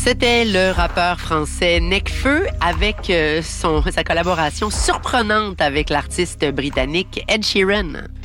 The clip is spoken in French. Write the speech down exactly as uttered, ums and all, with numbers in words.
C'était le rappeur français Nekfeu avec euh, son, sa collaboration surprenante avec l'artiste britannique Ed Sheeran.